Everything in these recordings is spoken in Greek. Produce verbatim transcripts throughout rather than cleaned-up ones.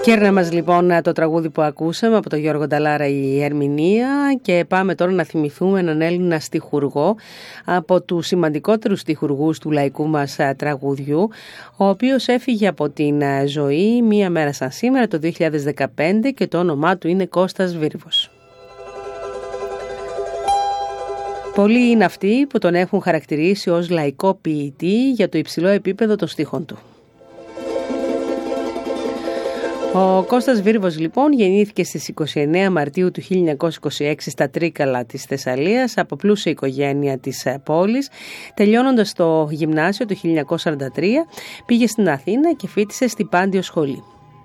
Κέρνα μας λοιπόν το τραγούδι που ακούσαμε από τον Γιώργο Νταλάρα, η ερμηνεία, και πάμε τώρα να θυμηθούμε έναν Έλληνα στιχουργό, από τους σημαντικότερους στιχουργούς του λαϊκού μας τραγουδιού, ο οποίος έφυγε από την ζωή μία μέρα σαν σήμερα το δύο χιλιάδες δεκαπέντε και το όνομά του είναι Κώστας Βίρβος. Πολλοί είναι αυτοί που τον έχουν χαρακτηρίσει ως λαϊκό ποιητή για το υψηλό επίπεδο των στίχων του. Ο Κώστας Βίρβος λοιπόν γεννήθηκε στις είκοσι εννέα Μαρτίου του χίλια εννιακόσια είκοσι έξι στα Τρίκαλα της Θεσσαλίας από πλούσια οικογένεια της πόλης. Τελειώνοντας το γυμνάσιο το χίλια εννιακόσια σαράντα τρία πήγε στην Αθήνα και φοιτησε στην Πάντιο Σχολή.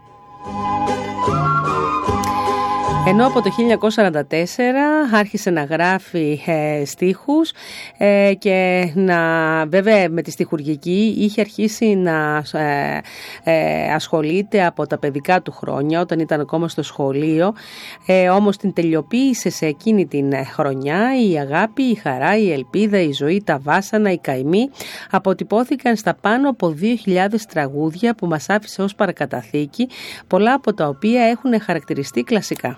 Ενώ από το χίλια εννιακόσια σαράντα τέσσερα άρχισε να γράφει ε, στίχους ε, και να, βέβαια με τη στιχουργική είχε αρχίσει να ε, ε, ασχολείται από τα παιδικά του χρόνια όταν ήταν ακόμα στο σχολείο, ε, όμως την τελειοποίησε σε εκείνη την χρονιά. Η αγάπη, η χαρά, η ελπίδα, η ζωή, τα βάσανα, οι καημοί αποτυπώθηκαν στα πάνω από δύο χιλιάδες τραγούδια που μας άφησε ως παρακαταθήκη, πολλά από τα οποία έχουν χαρακτηριστεί κλασικά.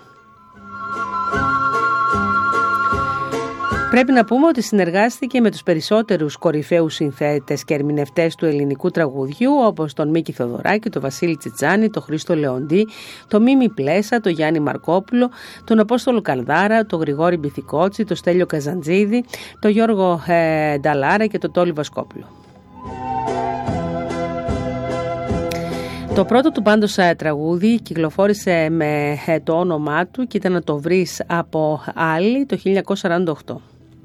Πρέπει να πούμε ότι συνεργάστηκε με τους περισσότερους κορυφαίους συνθέτες και ερμηνευτές του ελληνικού τραγουδιού, όπως τον Μίκη Θοδωράκη, τον Βασίλη Τσιτσάνη, τον Χρήστο Λεοντή, τον Μίμη Πλέσα, τον Γιάννη Μαρκόπουλο, τον Απόστολο Καλδάρα, τον Γρηγόρη Μπιθικότσι, τον Στέλιο Καζαντζίδη, τον Γιώργο ε, Νταλάρα και τον Τόλι Βασκόπουλο. Το πρώτο του πάντως τραγούδι κυκλοφόρησε με το όνομά του και ήταν να το βρεις από άλλη το χίλια εννιακόσια σαράντα οκτώ.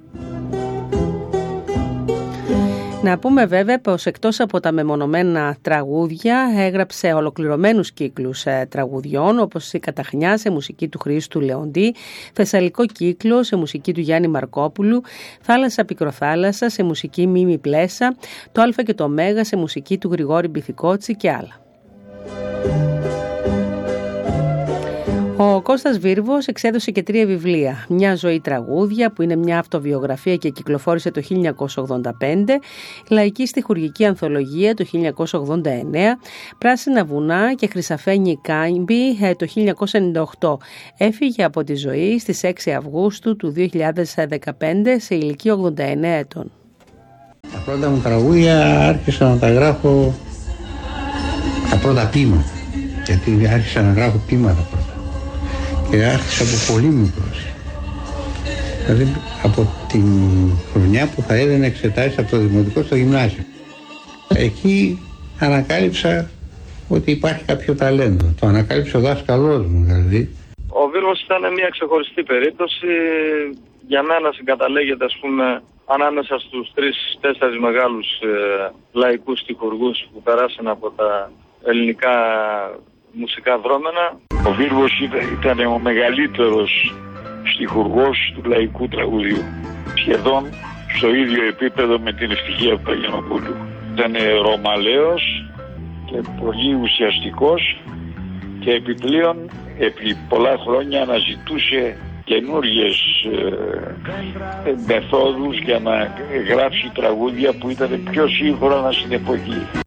Να πούμε βέβαια πως εκτός από τα μεμονωμένα τραγούδια έγραψε ολοκληρωμένους κύκλους τραγουδιών, όπως η Καταχνιά σε μουσική του Χρήστου Λεοντή, Θεσσαλικό κύκλο σε μουσική του Γιάννη Μαρκόπουλου, Θάλασσα Πικροθάλασσα σε μουσική Μίμη Πλέσα, το Α και το Ω σε μουσική του Γρηγόρη Μπιθικότσι και άλλα. Ο Κώστας Βίρβος εξέδωσε και τρία βιβλία. Μια ζωή τραγούδια, που είναι μια αυτοβιογραφία και κυκλοφόρησε το χίλια εννιακόσια ογδόντα πέντε, Λαϊκή στιχουργική ανθολογία το χίλια εννιακόσια ογδόντα εννέα, Πράσινα βουνά και Χρυσαφένιοι κάμποι το χίλια εννιακόσια ενενήντα οκτώ. Έφυγε από τη ζωή στις έξι Αυγούστου του δύο χιλιάδες δεκαπέντε σε ηλικία ογδόντα εννέα ετών. Τα πρώτα μου τραγούδια άρχισα να τα γράφω, τα πρώτα ποίηματα, γιατί άρχισα να γράφω ποίηματα πρώτα. Και άρχισα από πολύ μικρός. Δηλαδή από την χρονιά που θα έδαινε εξετάσεις από το δημοτικό στο γυμνάσιο. Εκεί ανακάλυψα ότι υπάρχει κάποιο ταλέντο. Το ανακάλυψε ο δάσκαλός μου δηλαδή. Ο Βίρβος ήταν μια ξεχωριστή περίπτωση. Για μένα συγκαταλέγεται, ας πούμε, ανάμεσα στους τρεις-τέσσερις μεγάλους ε, λαϊκούς στιχουργούς που περάσαν από τα ελληνικά μουσικά δρόμενα. Ο Βίρβος ήταν ο μεγαλύτερος στιχουργός του λαϊκού τραγουδιού. Σχεδόν στο ίδιο επίπεδο με την Ευτυχία του Παγιανοπούλου. Ήταν ρωμαλαίος και πολύ ουσιαστικός και επιπλέον επί πολλά χρόνια αναζητούσε καινούριες ε, μεθόδους για να γράψει τραγούδια που ήταν πιο σύγχρονα στην εποχή.